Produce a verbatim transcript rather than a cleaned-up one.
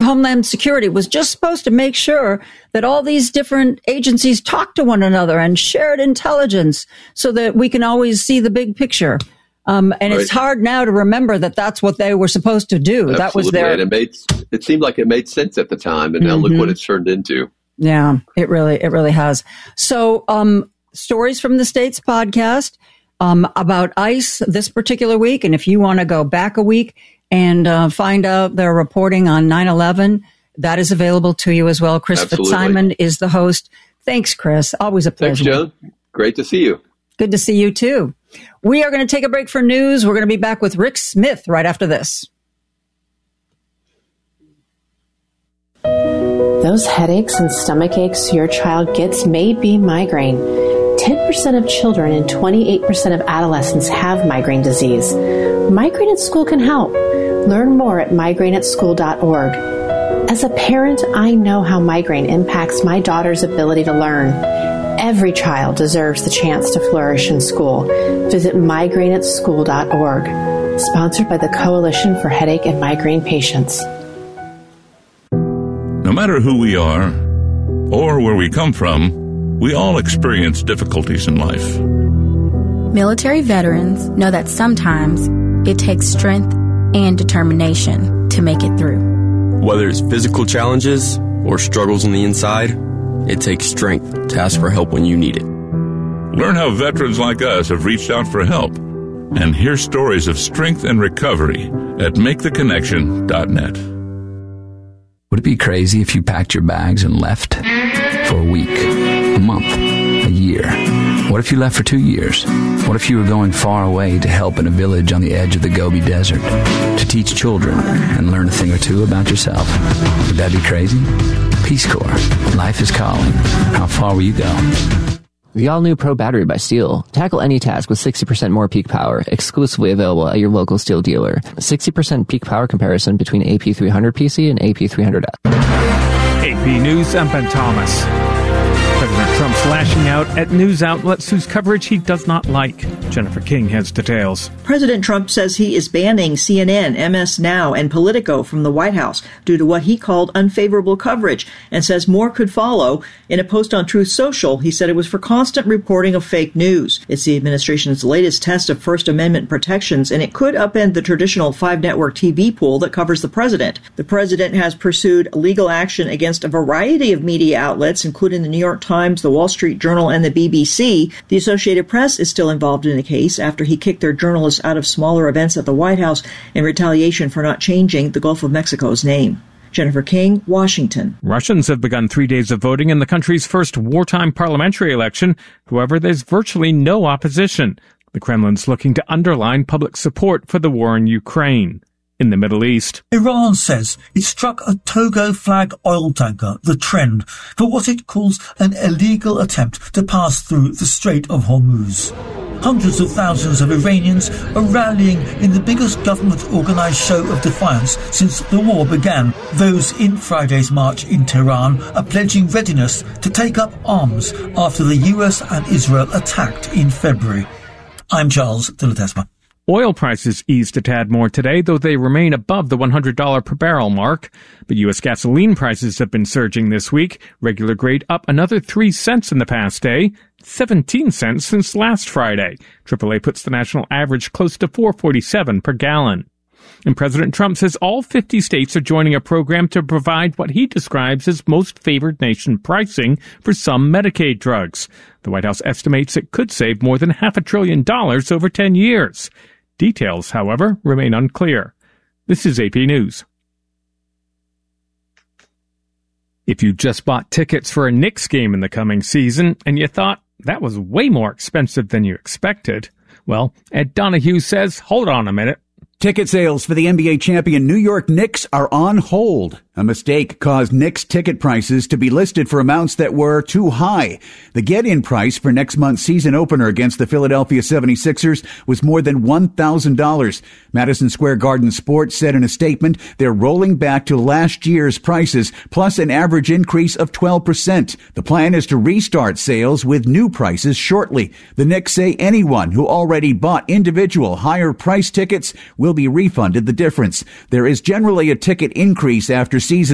Homeland Security was just supposed to make sure that all these different agencies talk to one another and shared intelligence so that we can always see the big picture. Um, and right. It's hard now to remember that that's what they were supposed to do. Absolutely. That was their. And it made it seemed like it made sense at the time, and now mm-hmm. look what it's turned into. Yeah, it really, it really has. So, um, Stories from the States podcast um, about ICE this particular week, and if you want to go back a week and uh, find out their reporting on nine eleven, that is available to you as well. Chris Absolutely. Fitzsimon is the host. Thanks, Chris. Always a pleasure. Thanks, Joan. Great to see you. Good to see you, too. We are going to take a break for news. We're going to be back with Rick Smith right after this. Those headaches and stomach aches your child gets may be migraine. ten percent of children and twenty-eight percent of adolescents have migraine disease. Migraine at School can help. Learn more at migraine at school dot org. As a parent, I know how migraine impacts my daughter's ability to learn. Every child deserves the chance to flourish in school. Visit migraine at school dot org. Sponsored by the Coalition for Headache and Migraine Patients. No matter who we are or where we come from, we all experience difficulties in life. Military veterans know that sometimes it takes strength and determination to make it through. Whether it's physical challenges or struggles on the inside, it takes strength to ask for help when you need it. Learn how veterans like us have reached out for help and hear stories of strength and recovery at make the connection dot net. Would it be crazy if you packed your bags and left for a week, a month, a year? What if you left for two years? What if you were going far away to help in a village on the edge of the Gobi Desert, to teach children and learn a thing or two about yourself? Would that be crazy? Peace Corps. Life is calling. How far will you go? The all-new Pro Battery by Steel. Tackle any task with sixty percent more peak power. Exclusively available at your local Steel dealer. sixty percent peak power comparison between A P three hundred P C and A P three hundred F. A P News, I'm Ben Thomas. President Trump's lashing out at news outlets whose coverage he does not like. Jennifer King has details. President Trump says he is banning C N N, M S Now, and Politico from the White House due to what he called unfavorable coverage, and says more could follow. In a post on Truth Social, he said it was for constant reporting of fake news. It's the administration's latest test of First Amendment protections, and it could upend the traditional five-network T V pool that covers the president. The president has pursued legal action against a variety of media outlets, including the New York Times, the Wall Street Journal, and the B B C. The Associated Press is still involved in the case after he kicked their journalists out of smaller events at the White House in retaliation for not changing the Gulf of Mexico's name. Jennifer King, Washington. Russians have begun three days of voting in the country's first wartime parliamentary election. However, there's virtually no opposition. The Kremlin's looking to underline public support for the war in Ukraine. In the Middle East, Iran says it struck a Togo flag oil tanker, the Trend, for what it calls an illegal attempt to pass through the Strait of Hormuz. Hundreds of thousands of Iranians are rallying in the biggest government-organized show of defiance since the war began. Those in Friday's march in Tehran are pledging readiness to take up arms after the U S and Israel attacked in February. I'm Charles de Ledesma. Oil prices eased a tad more today, though they remain above the one hundred dollars per barrel mark. But U S gasoline prices have been surging this week. Regular grade up another three cents in the past day, seventeen cents since last Friday. triple A puts the national average close to four forty-seven per gallon. And President Trump says all fifty states are joining a program to provide what he describes as most favored nation pricing for some Medicaid drugs. The White House estimates it could save more than half a trillion dollars over ten years. Details, however, remain unclear. This is A P News. If you just bought tickets for a Knicks game in the coming season and you thought that was way more expensive than you expected, well, Ed Donahue says, hold on a minute. Ticket sales for the N B A champion New York Knicks are on hold. A mistake caused Knicks ticket prices to be listed for amounts that were too high. The get-in price for next month's season opener against the Philadelphia seventy-sixers was more than one thousand dollars. Madison Square Garden Sports said in a statement they're rolling back to last year's prices, plus an average increase of twelve percent. The plan is to restart sales with new prices shortly. The Knicks say anyone who already bought individual higher price tickets will be refunded the difference. There is generally a ticket increase after season